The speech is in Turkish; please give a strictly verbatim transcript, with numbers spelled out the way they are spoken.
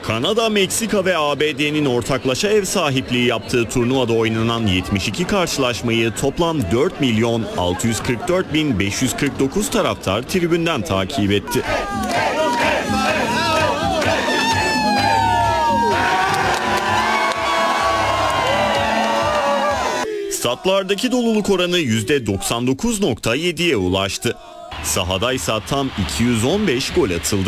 Kanada, Meksika ve A B D'nin ortaklaşa ev sahipliği yaptığı turnuvada oynanan yetmiş iki karşılaşmayı toplam dört milyon altı yüz kırk dört bin beş yüz kırk dokuz taraftar tribünden takip etti. Statlardaki doluluk oranı yüzde doksan dokuz nokta yediye ulaştı. Sahadaysa tam iki yüz on beş gol atıldı.